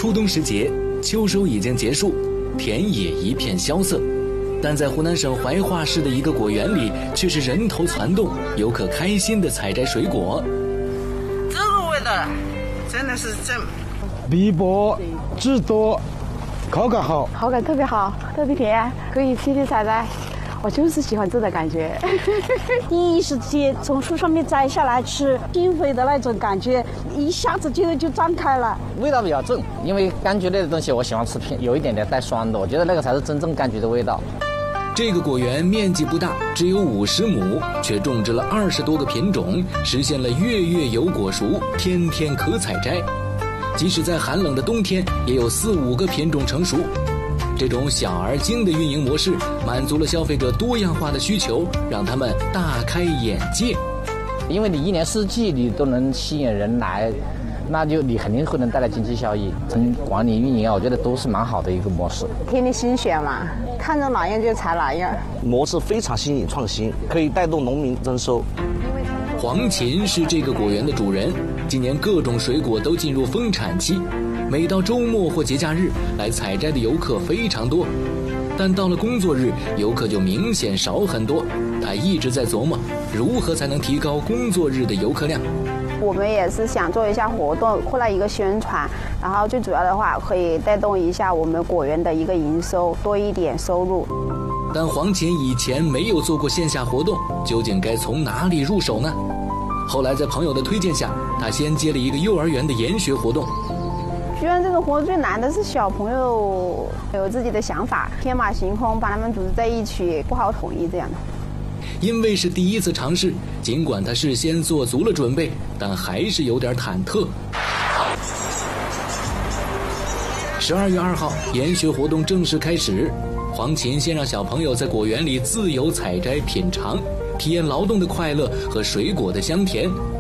初冬时节，秋收已经结束，田野一片萧瑟，但在湖南省怀化市的一个果园里，却是人头攒动，游客开心地采摘水果。 这个味道真的是真密薄汁多，口感好， 口感特别好，特别甜，可以天天采摘。我就是喜欢这种感觉。 第一时间从树上面摘下来吃，心扉的那种感觉，一下子就张开了。 味道比较正，因为柑橘类的东西我喜欢吃偏有一点点带酸的，我觉得那个才是真正柑橘的味道。 这个果园面积不大，只有50亩，却种植了20多个品种，实现了月月有果熟，天天可采摘。即使在寒冷的冬天，也有4、5个品种成熟。这种小而精的运营模式，满足了消费者多样化的需求，让他们大开眼界。 因为你一年四季你都能吸引人来，那就你肯定会能带来经济效益。从管理运营啊，我觉得都是蛮好的一个模式。 天天新鲜嘛，看着哪样就采哪样。 模式非常新颖创新，可以带动农民增收。 黄琴是这个果园的主人，今年各种水果都进入丰产期。每到周末或节假日，来采摘的游客非常多，但到了工作日，游客就明显少很多。他一直在琢磨，如何才能提高工作日的游客量。 我们也是想做一下活动，扩大一个宣传，然后最主要的话，可以带动一下我们果园的一个营收，多一点收入。 但黄琴以前没有做过线下活动，究竟该从哪里入手呢？后来在朋友的推荐下，他先接了一个幼儿园的研学活动。 居然这种活动最难的是小朋友有自己的想法，天马行空，把他们组织在一起不好统一这样的。 因为是第一次尝试，尽管他事先做足了准备，但还是有点忐忑。12月2号，研学活动正式开始。黄琴先让小朋友在果园里自由采摘品尝，体验劳动的快乐和水果的香甜。